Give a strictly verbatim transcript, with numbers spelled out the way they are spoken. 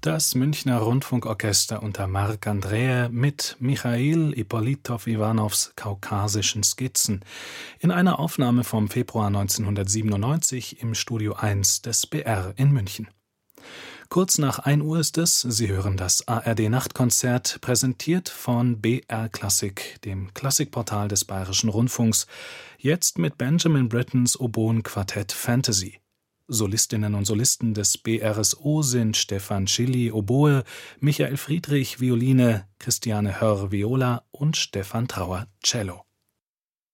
Das Münchner Rundfunkorchester unter Marc Andreae mit Michail Ippolitow-Iwanows Kaukasischen Skizzen in einer Aufnahme vom Februar neunzehnhundertsiebenundneunzig im Studio eins des B R in München. Kurz nach ein Uhr ist es, Sie hören das A R D-Nachtkonzert, präsentiert von B R Klassik, dem Klassikportal des Bayerischen Rundfunks, jetzt mit Benjamin Brittens Oboen-Quartett Fantasy. Solistinnen und Solisten des B R S O sind Stefan Schilly, Oboe, Michael Friedrich, Violine, Christiane Hörr, Viola und Stefan Trauer, Cello.